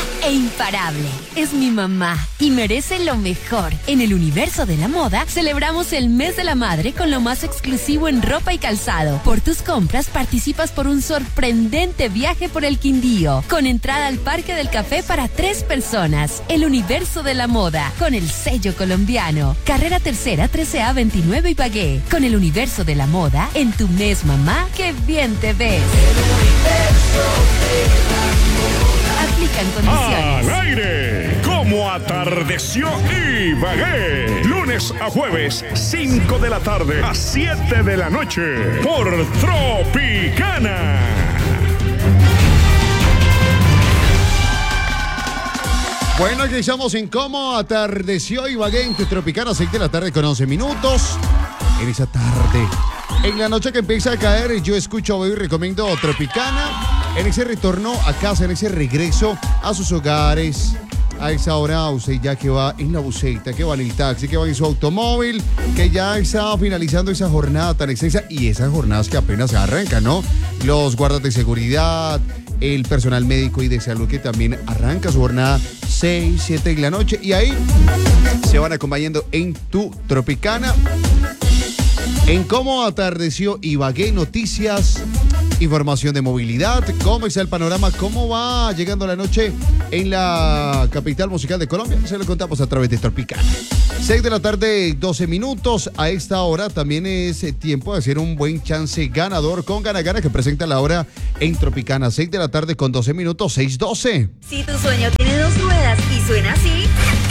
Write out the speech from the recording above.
e imparable. Es mi mamá y merece lo mejor. En el universo de la moda, celebramos el mes de la madre con lo más exclusivo en ropa y calzado. Por tus compras, participas por un sorprendente viaje por el Quindío, con entrada al Parque del Café para 3 personas. El universo de la moda, con el sello colombiano. Carrera Tercera, 13A 29 Ibagué. Con el universo de la moda, en tu mes, mamá, ¡qué bien te ves! Aplican condiciones. ¡Al aire! Como atardeció Ibagué. Lunes a jueves, 5 de la tarde a 7 de la noche. Por Tropicana. Bueno, aquí estamos en Cómo atardeció Ibagué en tu Tropicana, 6 de la tarde con 11 minutos. En esa tarde, en la noche que empieza a caer, yo escucho hoy y recomiendo Tropicana. En ese retorno a casa, en ese regreso a sus hogares, a esa hora usted ya que va en la buseta, que va en el taxi, que va en su automóvil, que ya está finalizando esa jornada tan extensa y esas jornadas que apenas arrancan, ¿no? Los guardas de seguridad, el personal médico y de salud que también arranca su jornada 6, 7 de la noche y ahí se van acompañando en tu Tropicana. En Cómo atardeció Ibagué, noticias, información de movilidad, cómo está el panorama, cómo va llegando la noche en la capital musical de Colombia. Se lo contamos a través de Tropicana. 6 de la tarde, 12 minutos. A esta hora también es tiempo de hacer un buen chance ganador con Gana Gana que presenta la hora en Tropicana. 6 de la tarde con 12 minutos, 6:12. Si tu sueño tiene 2 ruedas y suena así...